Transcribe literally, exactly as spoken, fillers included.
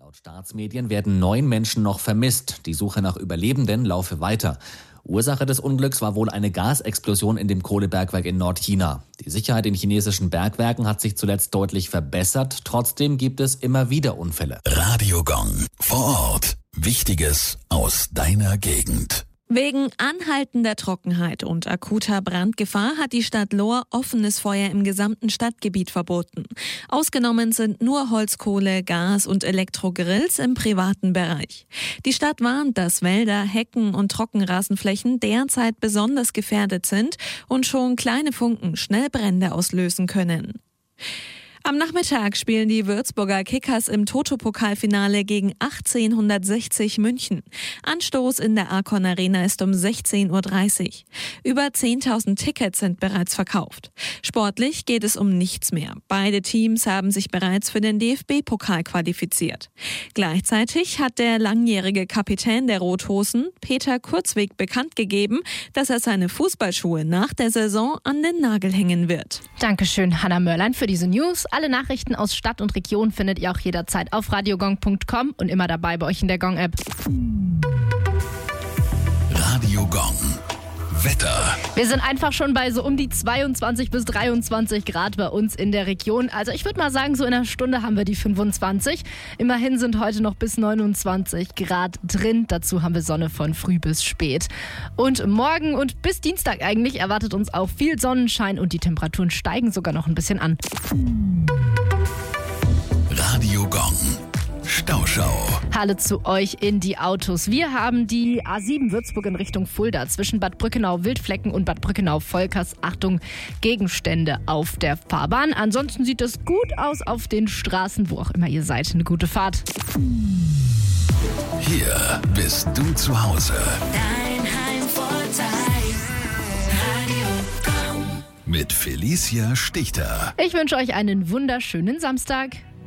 Laut Staatsmedien werden neun Menschen noch vermisst. Die Suche nach Überlebenden laufe weiter. Ursache des Unglücks war wohl eine Gasexplosion in dem Kohlebergwerk in Nordchina. Die Sicherheit in chinesischen Bergwerken hat sich zuletzt deutlich verbessert. Trotzdem gibt es immer wieder Unfälle. Radio Gong. Vor Ort. Wichtiges aus deiner Gegend. Wegen anhaltender Trockenheit und akuter Brandgefahr hat die Stadt Lohr offenes Feuer im gesamten Stadtgebiet verboten. Ausgenommen sind nur Holzkohle, Gas und Elektrogrills im privaten Bereich. Die Stadt warnt, dass Wälder, Hecken und Trockenrasenflächen derzeit besonders gefährdet sind und schon kleine Funken schnell Brände auslösen können. Am Nachmittag spielen die Würzburger Kickers im Toto-Pokalfinale gegen achtzehnhundertsechzig München. Anstoß in der Arcon Arena ist um sechzehn Uhr dreißig. Über zehntausend Tickets sind bereits verkauft. Sportlich geht es um nichts mehr. Beide Teams haben sich bereits für den D F B-Pokal qualifiziert. Gleichzeitig hat der langjährige Kapitän der Rothosen, Peter Kurzweg, bekannt gegeben, dass er seine Fußballschuhe nach der Saison an den Nagel hängen wird. Dankeschön, Hannah Mörlein, für diese News. Alle Nachrichten aus Stadt und Region findet ihr auch jederzeit auf radiogong punkt com und immer dabei bei euch in der Gong-App. Radio Gong. Wetter. Wir sind einfach schon bei so um die zweiundzwanzig bis dreiundzwanzig Grad bei uns in der Region. Also ich würde mal sagen, so in einer Stunde haben wir die fünfundzwanzig. Immerhin sind heute noch bis neunundzwanzig Grad drin. Dazu haben wir Sonne von früh bis spät. Und morgen und bis Dienstag eigentlich erwartet uns auch viel Sonnenschein und die Temperaturen steigen sogar noch ein bisschen an. Radio Gong. Stauschau. Hallo zu euch in die Autos. Wir haben die A sieben Würzburg in Richtung Fulda zwischen Bad Brückenau-Wildflecken und Bad Brückenau-Volkers. Achtung, Gegenstände auf der Fahrbahn. Ansonsten sieht es gut aus auf den Straßen, wo auch immer ihr seid. Eine gute Fahrt. Hier bist du zu Hause. Dein Heimvorteil. Radio Gong. Mit Felicia Stichter. Ich wünsche euch einen wunderschönen Samstag.